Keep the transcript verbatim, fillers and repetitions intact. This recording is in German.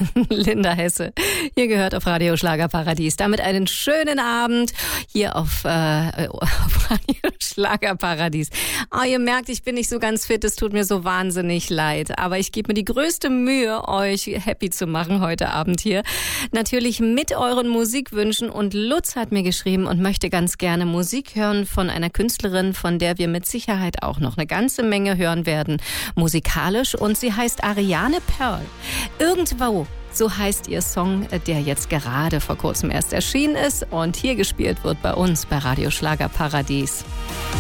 Linda Hesse. Ihr gehört auf Radio Schlagerparadies. Damit einen schönen Abend hier auf, äh, auf Radio Schlagerparadies. Oh, ihr merkt, ich bin nicht so ganz fit. Es tut mir so wahnsinnig leid. Aber ich gebe mir die größte Mühe, euch happy zu machen heute Abend hier. Natürlich mit euren Musikwünschen. Und Lutz hat mir geschrieben und möchte ganz gerne Musik hören von einer Künstlerin, von der wir mit Sicherheit auch noch eine ganze Menge hören werden. Musikalisch. Und sie heißt Ariane Pearl. Irgendwo, so heißt ihr Song, der jetzt gerade vor kurzem erst erschienen ist und hier gespielt wird bei uns bei Radio Schlagerparadies.